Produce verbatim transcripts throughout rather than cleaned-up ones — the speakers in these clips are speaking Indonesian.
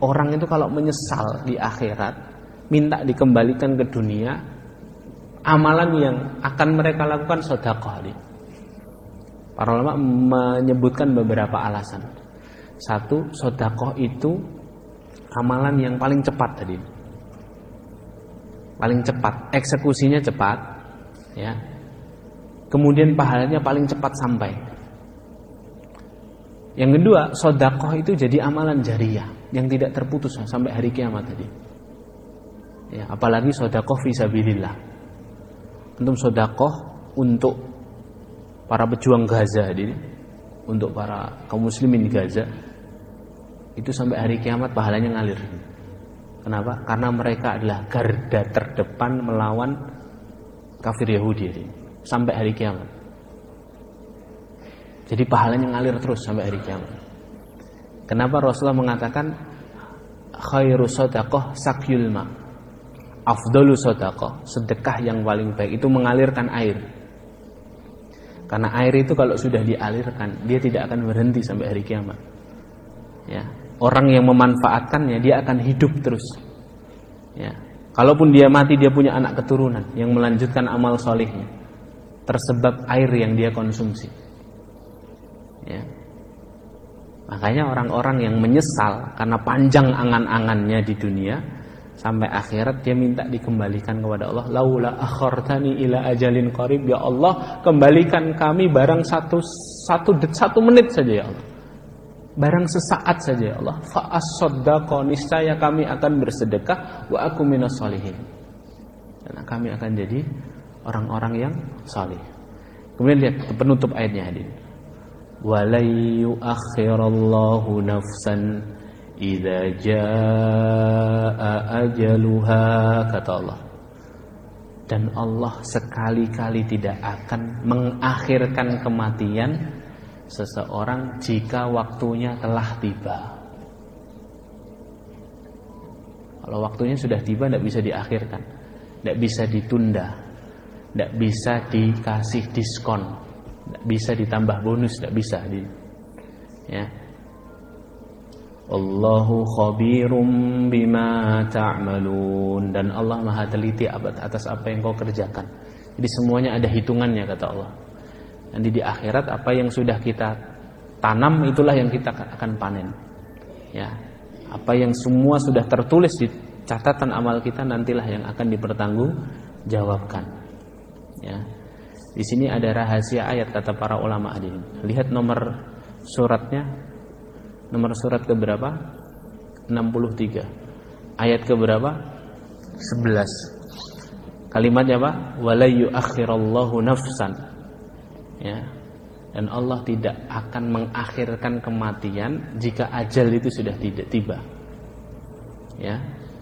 orang itu kalau menyesal di akhirat, minta dikembalikan ke dunia, amalan yang akan mereka lakukan sedekah. Para ulama menyebutkan beberapa alasan. Satu, sedekah itu amalan yang paling cepat tadi. Paling cepat, eksekusinya cepat, ya. Kemudian pahalanya paling cepat sampai. Yang kedua, sedekah itu jadi amalan jariyah yang tidak terputus sampai hari kiamat tadi. Ya, apalagi sedekah fisabilillah. Untuk sedekah untuk para pejuang Gaza ini, untuk para kaum muslimin di Gaza, itu sampai hari kiamat pahalanya ngalir. Kenapa? Karena mereka adalah garda terdepan melawan kafir Yahudi ini, sampai hari kiamat. Jadi pahalanya ngalir terus sampai hari kiamat. Kenapa Rasulullah mengatakan khairu shadaqah sakyul ma, afdalu shadaqah, sedekah yang paling baik itu mengalirkan air. Karena air itu kalau sudah dialirkan, dia tidak akan berhenti sampai hari kiamat. Ya, orang yang memanfaatkannya dia akan hidup terus. Ya, kalaupun dia mati, dia punya anak keturunan yang melanjutkan amal solehnya tersebab air yang dia konsumsi. Ya. Makanya orang-orang yang menyesal karena panjang angan-angannya di dunia, sampai akhirat dia minta dikembalikan kepada Allah. Laula akhartani ila ajalin qarib, ya Allah, kembalikan kami barang satu satu satu menit saja ya Allah. Barang sesaat saja ya Allah. Fa as-saddaqa, niscaya kami akan bersedekah, wa aku minas sholihin. Dan kami akan jadi orang-orang yang saleh. Kemudian lihat penutup ayatnya hadirin. Wa la yu'akhirallahu nafsan idza jaa ajaluha, kata Allah. Dan Allah sekali-kali tidak akan mengakhirkan kematian seseorang jika waktunya telah tiba. Kalau waktunya sudah tiba, tidak bisa diakhirkan, tidak bisa ditunda, tidak bisa dikasih diskon, tidak bisa ditambah bonus, tidak bisa. Ya. Allahu khabirum bima ta'malun, dan Allah Maha teliti atas apa yang kau kerjakan. Jadi semuanya ada hitungannya, kata Allah. Nanti di akhirat apa yang sudah kita tanam itulah yang kita akan panen. Ya. Apa yang semua sudah tertulis di catatan amal kita nantilah yang akan dipertanggungjawabkan. Ya. Di sini ada rahasia ayat, kata para ulama hadirin. Lihat nomor suratnya. Nomor surat ke berapa? enam puluh tiga. Ayat ke berapa? sebelas. Kalimatnya apa? Wala yu'akhirallahu nafsan. Ya. Dan Allah tidak akan mengakhirkan kematian jika ajal itu sudah tidak tiba. Ya.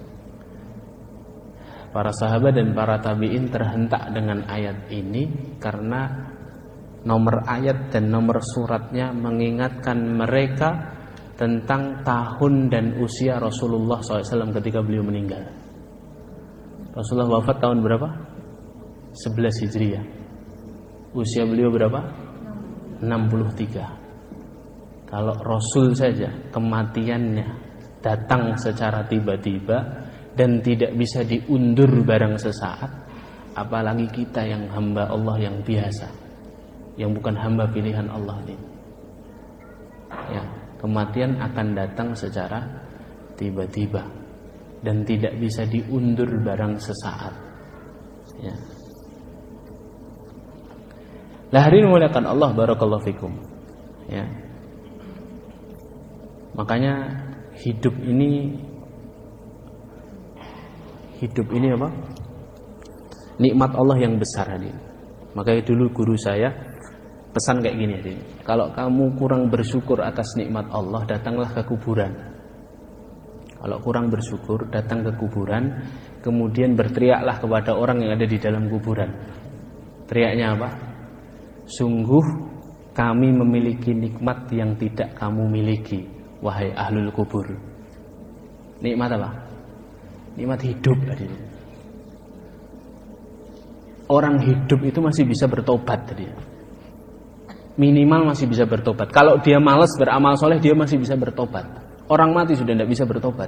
Para sahabat dan para tabi'in terhentak dengan ayat ini karena nomor ayat dan nomor suratnya mengingatkan mereka tentang tahun dan usia Rasulullah shallallahu alaihi wasallam ketika beliau meninggal. Rasulullah wafat tahun berapa? sebelas Hijriah. Usia beliau berapa? enam puluh tiga. Kalau Rasul saja kematiannya datang secara tiba-tiba dan tidak bisa diundur barang sesaat, apalagi kita yang hamba Allah yang biasa, yang bukan hamba pilihan Allah ini. Ya, kematian akan datang secara tiba-tiba dan tidak bisa diundur barang sesaat. Ya. Lah hari ini muliakan Allah, barakallahu fikum. Ya. Makanya hidup ini hidup ini apa? Nikmat Allah yang besar hadir. Makanya dulu guru saya pesan kayak gini hadir. Kalau kamu kurang bersyukur atas nikmat Allah, datanglah ke kuburan. Kalau kurang bersyukur, datang ke kuburan, kemudian berteriaklah kepada orang yang ada di dalam kuburan. Teriaknya apa? Sungguh kami memiliki nikmat yang tidak kamu miliki, wahai ahlul kubur. Nikmat apa? Nikmat hidup. Orang hidup itu masih bisa bertobat tadi. Minimal masih bisa bertobat. Kalau dia malas beramal soleh, dia masih bisa bertobat. Orang mati sudah tidak bisa bertobat.